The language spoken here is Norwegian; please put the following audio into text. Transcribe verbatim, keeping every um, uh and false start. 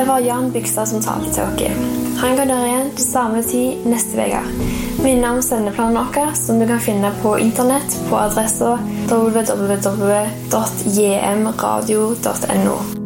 Det var Jan Bygstad som talte til dere. Han går der igjen til samme tid neste vega. Minner om sendeplanen vår, som du kan finne på internett på adressen w w w punktum j m radio punktum n o.